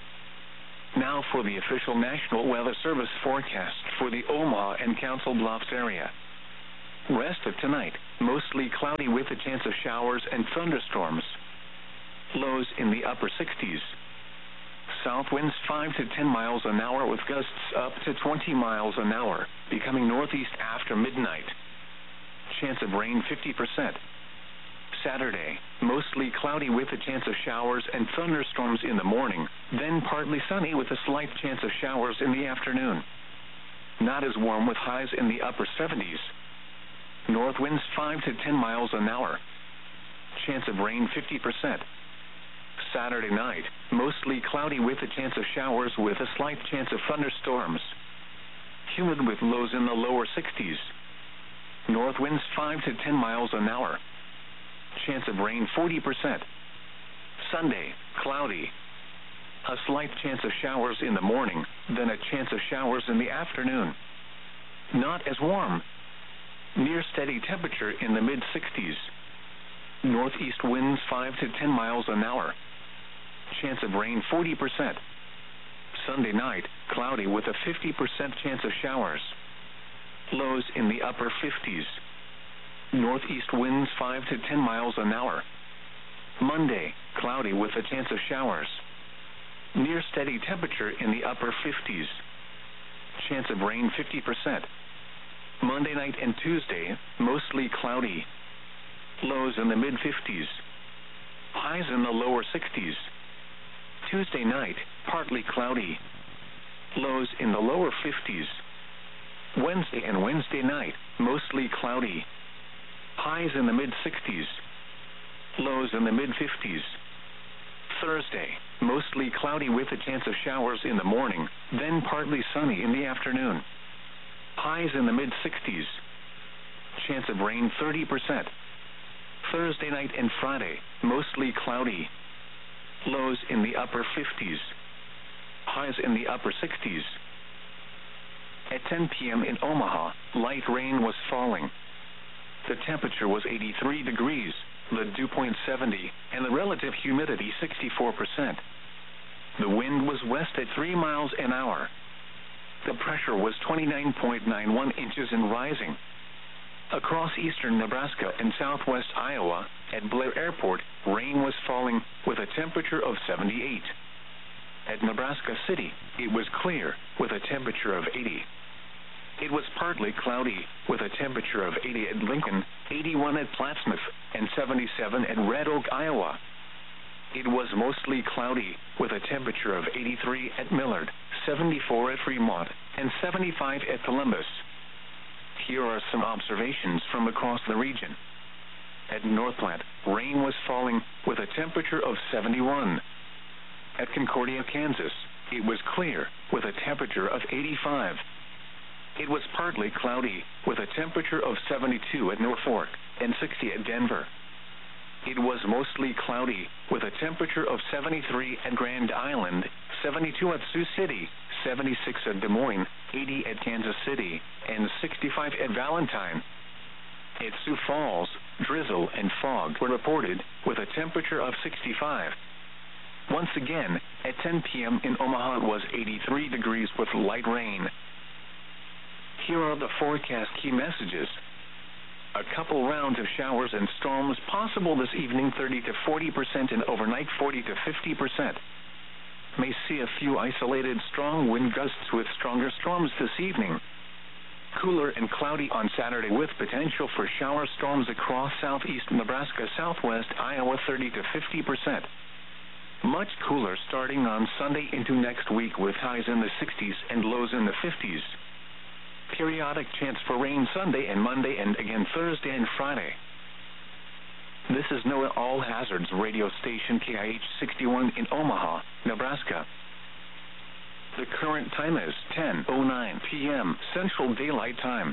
Now for the official National Weather Service forecast for the Omaha and Council Bluffs area. Rest of tonight, mostly cloudy with a chance of showers and thunderstorms. Lows in the upper 60s. South winds 5 to 10 miles an hour with gusts up to 20 miles an hour, becoming northeast after midnight. Chance of rain 50%. Saturday, mostly cloudy with a chance of showers and thunderstorms in the morning, then partly sunny with a slight chance of showers in the afternoon. Not as warm with highs in the upper 70s. North winds 5 to 10 miles an hour. Chance of rain 50%. Saturday night, mostly cloudy with a chance of showers with a slight chance of thunderstorms. Humid with lows in the lower 60s. North winds 5 to 10 miles an hour. Chance of rain 40%. Sunday, cloudy. A slight chance of showers in the morning, then a chance of showers in the afternoon. Not as warm. Near steady temperature in the mid-60s. Northeast winds 5 to 10 miles an hour. Chance of rain 40%. Sunday night, cloudy with a 50% chance of showers. Lows in the upper 50s. Northeast winds 5 to 10 miles an hour. Monday, cloudy with a chance of showers. Near steady temperature in the upper 50s. Chance of rain 50%. Monday night and Tuesday, mostly cloudy. Lows in the mid-50s. Highs in the lower 60s. Tuesday night, partly cloudy. Lows in the lower 50s. Wednesday and Wednesday night, mostly cloudy. Highs in the mid-60s. Lows in the mid-50s. Thursday, mostly cloudy with a chance of showers in the morning, then partly sunny in the afternoon. Highs in the mid-60s. Chance of rain 30%. Thursday night and Friday, mostly cloudy. Lows in the upper 50s. Highs in the upper 60s. At 10 p.m. in Omaha, light rain was falling. The temperature was 83 degrees, the dew point 70, and the relative humidity 64%. The wind was west at 3 miles an hour. The pressure was 29.91 inches and rising. Across eastern Nebraska and southwest Iowa, at Blair Airport, rain was falling with a temperature of 78. At Nebraska City, it was clear with a temperature of 80. It was partly cloudy with a temperature of 80 at Lincoln, 81 at Plattsmouth, and 77 at Red Oak, Iowa. It was mostly cloudy with a temperature of 83 at Millard, 74 at Fremont, and 75 at Columbus. Here are some observations from across the region. At North Platte, rain was falling with a temperature of 71. At Concordia, Kansas, it was clear with a temperature of 85. It was partly cloudy with a temperature of 72 at Norfolk and 60 at Denver. It was mostly cloudy with a temperature of 73 at Grand Island, 72 at Sioux City, 76 at Des Moines, 80 at Kansas City, and 65 at Valentine. At Sioux Falls, drizzle and fog were reported with a temperature of 65. Once again, at 10 p.m. in Omaha it was 83 degrees with light rain. Here are the forecast key messages. A couple rounds of showers and storms possible this evening, 30 to 40%, and overnight 40 to 50%. May see a few isolated strong wind gusts with stronger storms this evening. Cooler and cloudy on Saturday with potential for shower storms across southeast Nebraska, southwest Iowa, 30 to 50%. Much cooler starting on Sunday into next week with highs in the 60s and lows in the 50s. Periodic chance for rain Sunday and Monday and again Thursday and Friday. This is NOAA All Hazards radio station KIH 61 in Omaha, Nebraska. The current time is 10:09 p.m. Central Daylight Time.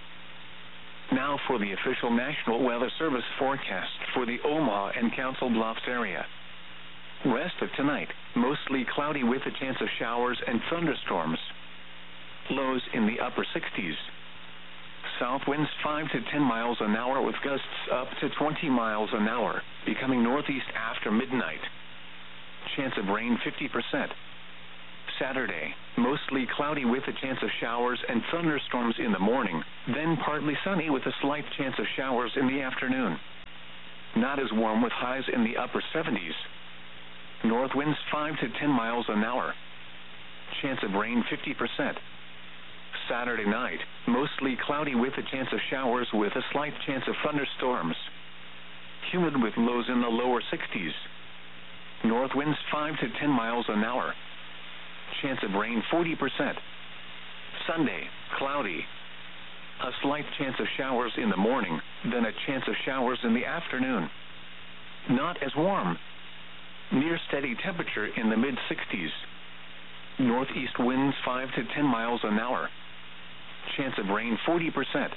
Now for the official National Weather Service forecast for the Omaha and Council Bluffs area. Rest of tonight, mostly cloudy with a chance of showers and thunderstorms. Lows in the upper 60s. South winds 5 to 10 miles an hour with gusts up to 20 miles an hour, becoming northeast after midnight. Chance of rain 50%. Saturday, mostly cloudy with a chance of showers and thunderstorms in the morning, then partly sunny with a slight chance of showers in the afternoon. Not as warm with highs in the upper 70s. North winds 5 to 10 miles an hour. Chance of rain 50%. Saturday night, mostly cloudy with a chance of showers with a slight chance of thunderstorms. Humid with lows in the lower 60s. North winds 5 to 10 miles an hour. Chance of rain 40%. Sunday, cloudy. A slight chance of showers in the morning, then a chance of showers in the afternoon. Not as warm. Near steady temperature in the mid-60s. Northeast winds 5 to 10 miles an hour. Chance of rain 40%.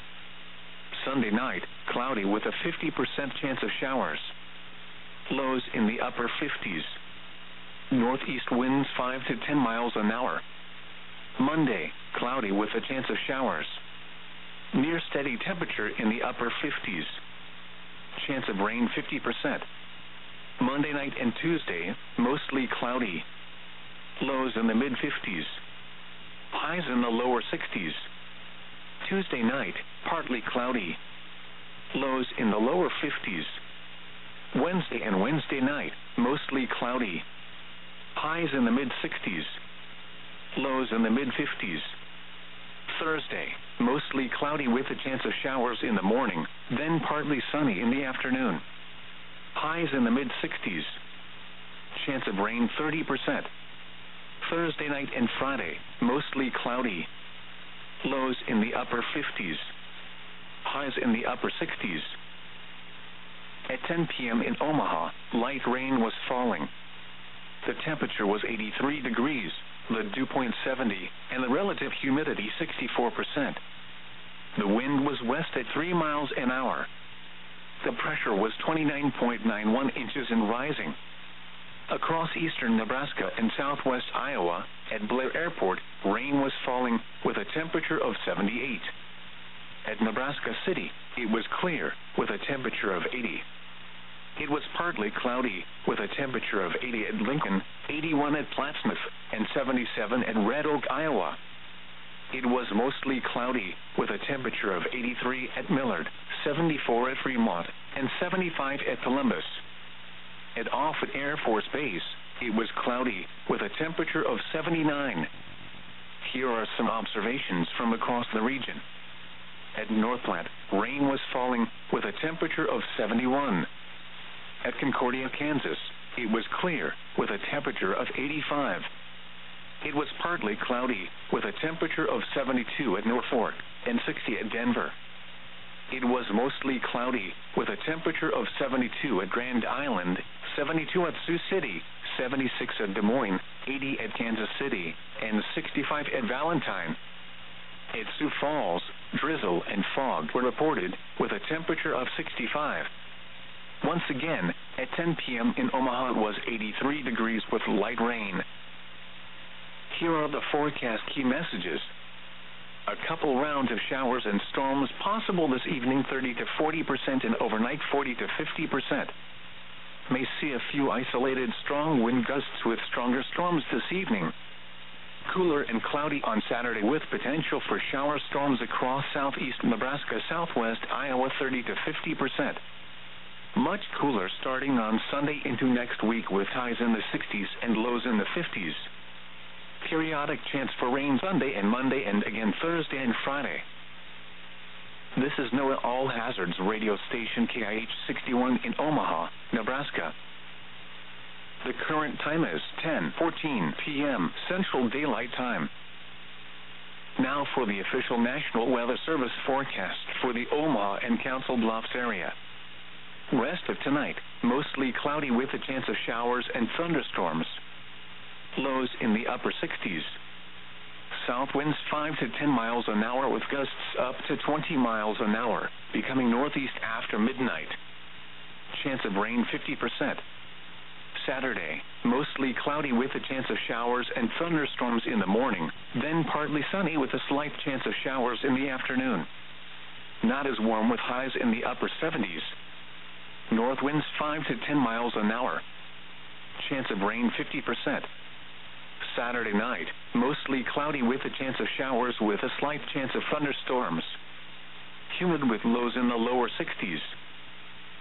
Sunday night, cloudy with a 50% chance of showers. Lows in the upper 50s. Northeast winds 5 to 10 miles an hour. Monday, cloudy with a chance of showers. Near steady temperature in the upper 50s. Chance of rain 50%. Monday night and Tuesday, mostly cloudy. Lows in the mid-50s. Highs in the lower 60s. Tuesday night, partly cloudy. Lows in the lower 50s. Wednesday and Wednesday night, mostly cloudy. Highs in the mid-60s. Lows in the mid-50s. Thursday, mostly cloudy with a chance of showers in the morning, then partly sunny in the afternoon. Highs in the mid-60s. Chance of rain 30%. Thursday night and Friday, mostly cloudy. Lows in the upper 50s. Highs in the upper 60s. At 10 p.m. in Omaha, light rain was falling. The temperature was 83 degrees, the dew point 70, and the relative humidity 64%. The wind was west at 3 miles an hour. The pressure was 29.91 inches and rising. Across eastern Nebraska and southwest Iowa, at Blair Airport, rain was falling with a temperature of 78. At Nebraska City, it was clear with a temperature of 80. It was partly cloudy with a temperature of 80 at Lincoln, 81 at Plattsmouth, and 77 at Red Oak, Iowa. It was mostly cloudy with a temperature of 83 at Millard, 74 at Fremont, and 75 at Columbus. At Offutt Air Force Base, it was cloudy with a temperature of 79. Here are some observations from across the region. At North Platte, rain was falling with a temperature of 71. At Concordia, Kansas, it was clear with a temperature of 85. It was partly cloudy with a temperature of 72 at Norfolk and 60 at Denver. It was mostly cloudy with a temperature of 72 at Grand Island, 72 at Sioux City, 76 at Des Moines, 80 at Kansas City, and 65 at Valentine. At Sioux Falls, drizzle and fog were reported with a temperature of 65. Once again, at 10 p.m. in Omaha it was 83 degrees with light rain. Here are the forecast key messages. A couple rounds of showers and storms possible this evening, 30 to 40%, and overnight 40 to 50%. May see a few isolated strong wind gusts with stronger storms this evening. Cooler and cloudy on Saturday with potential for shower storms across southeast Nebraska, southwest Iowa, 30 to 50%. Much cooler starting on Sunday into next week with highs in the 60s and lows in the 50s. Periodic chance for rain Sunday and Monday and again Thursday and Friday. This is NOAA All Hazards radio station KIH 61 in Omaha, Nebraska. The current time is 10:14 p.m. Central Daylight Time. Now for the official National Weather Service forecast for the Omaha and Council Bluffs area. Rest of tonight, mostly cloudy with a chance of showers and thunderstorms. Lows in the upper 60s. South winds 5 to 10 miles an hour with gusts up to 20 miles an hour, becoming northeast after midnight. Chance of rain 50%. Saturday, mostly cloudy with a chance of showers and thunderstorms in the morning, then partly sunny with a slight chance of showers in the afternoon. Not as warm with highs in the upper 70s. North winds 5 to 10 miles an hour. Chance of rain 50%. Saturday night, mostly cloudy with a chance of showers with a slight chance of thunderstorms. Humid with lows in the lower 60s.